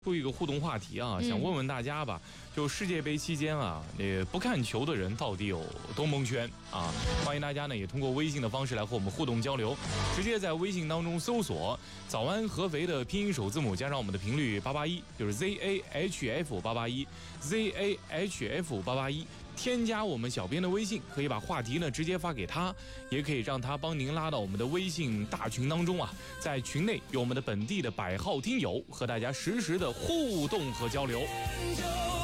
出一个互动话题啊，想问问大家吧，就世界杯期间啊，不看球的人到底有多蒙圈啊？欢迎大家呢也通过微信的方式来和我们互动交流，直接在微信当中搜索“早安合肥”的拼音首字母加上我们的频率881，就是 ZAHF881，ZAHF881。添加我们小编的微信，可以把话题呢直接发给他，也可以让他帮您拉到我们的微信大群当中啊，在群内有我们的本地的100号听友和大家实时的互动和交流。